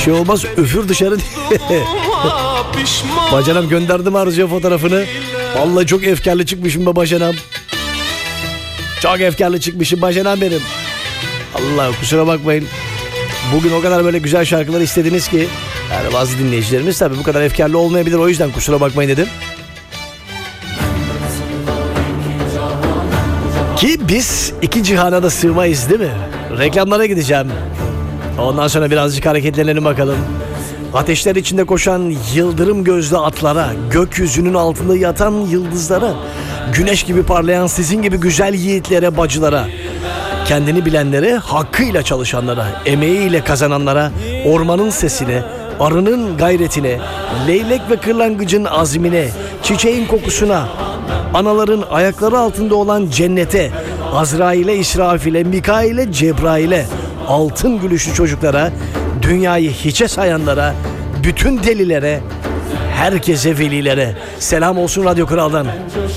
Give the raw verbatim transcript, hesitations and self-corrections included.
şey olmaz, üfür dışarı diye. Bacanam gönderdim Arzu'ya fotoğrafını. Vallahi çok efkarlı çıkmışım be bacanam. Çok efkarlı çıkmışım bacanam benim. Allah kusura bakmayın. Bugün o kadar böyle güzel şarkılar istediniz ki. Yani bazı dinleyicilerimiz tabii bu kadar efkarlı olmayabilir. O yüzden kusura bakmayın dedim. Ki biz iki cihana da sığmayız değil mi? Reklamlara gideceğim. Ondan sonra birazcık hareketlenelim bakalım. Ateşler içinde koşan yıldırım gözlü atlara, gökyüzünün altında yatan yıldızlara, güneş gibi parlayan sizin gibi güzel yiğitlere, bacılara, kendini bilenlere, hakkıyla çalışanlara, emeğiyle kazananlara, ormanın sesine, arının gayretine, leylek ve kırlangıcın azmine, çiçeğin kokusuna, anaların ayakları altında olan cennete, Azrail'e, İsrafil'e, Mikail'e, Cebrail'e, altın gülüşlü çocuklara, dünyayı hiçe sayanlara, bütün delilere, herkese velilere selam olsun Radyo Kral'dan.